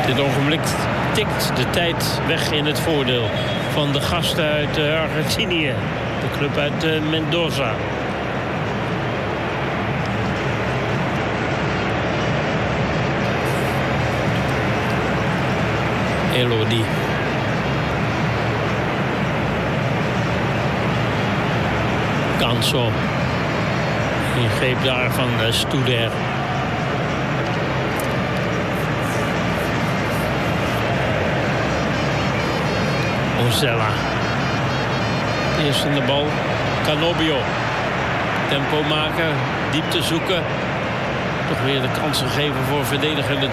Dit ogenblik tikt de tijd weg in het voordeel van de gasten uit Argentinië. De club uit Mendoza. Elodie. Canso. Ingreep daar van Studer. Ozella. Eerst in de bal. Canobio. Tempo maken. Diepte zoeken. Toch weer de kansen geven voor verdedigende